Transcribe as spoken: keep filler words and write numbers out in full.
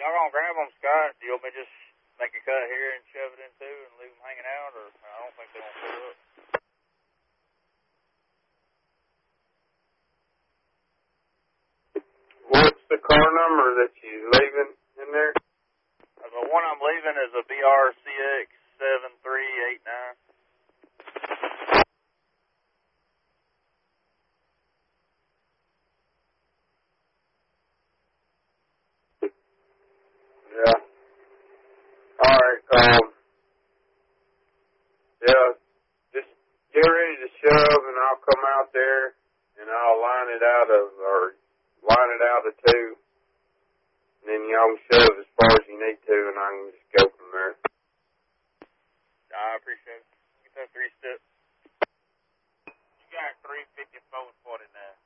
y'all gonna grab them, Scott? Do you want me to just make a cut here and shove it in two and leave them hanging out, or I don't think they're gonna pull up. What's the car number that you leaving in there? Uh, the one I'm leaving is a B R C X seven three eight nine. Yeah. All right. Um. Yeah. Just get ready to shove, and I'll come out there, and I'll line it out of, or line it out of two, and then y'all can shove as far as you need to, and I can just go from there. I appreciate it. Get that three step. You got three fifty four forty nine.